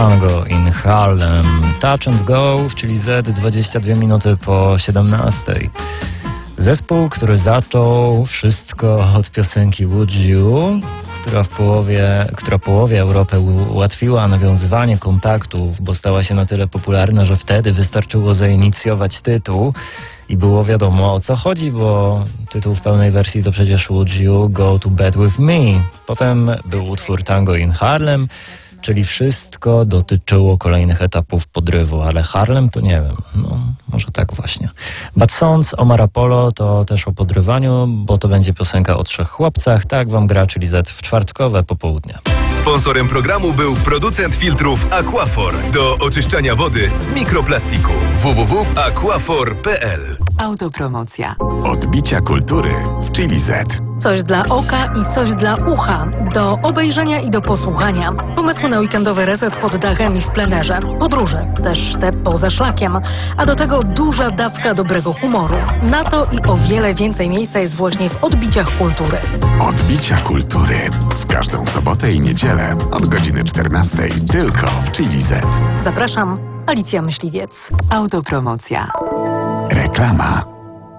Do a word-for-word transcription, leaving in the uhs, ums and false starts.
Tango in Harlem. Touch and Go, czyli Z, dwadzieścia dwie minuty po siedemnastej. Zespół, który zaczął wszystko od piosenki Would You, która w połowie, która połowie Europy ułatwiła nawiązywanie kontaktów, bo stała się na tyle popularna, że wtedy wystarczyło zainicjować tytuł i było wiadomo, o co chodzi, bo tytuł w pełnej wersji to przecież Would You Go to Bed With Me. Potem był utwór Tango in Harlem, czyli wszystko dotyczyło kolejnych etapów podrywu, ale Harlem to nie wiem, no może tak właśnie. Bad Sounds, Omar Apollo to też o podrywaniu, bo to będzie piosenka o trzech chłopcach, tak wam gra, czyli Z w czwartkowe popołudnie. Sponsorem programu był producent filtrów Aquafor do oczyszczania wody z mikroplastiku. w w w kropka aquafor kropka p l. Autopromocja. Odbicia kultury w Chili Z. Coś dla oka i coś dla ucha. Do obejrzenia i do posłuchania. Pomysły na weekendowy reset pod dachem i w plenerze. Podróże, też te poza szlakiem. A do tego duża dawka dobrego humoru. Na to i o wiele więcej miejsca jest właśnie w Odbiciach Kultury. Odbicia kultury. W każdą sobotę i niedzielę od godziny czternastej tylko w Chili Z. Zapraszam, Alicja Myśliwiec. Autopromocja. Reklama.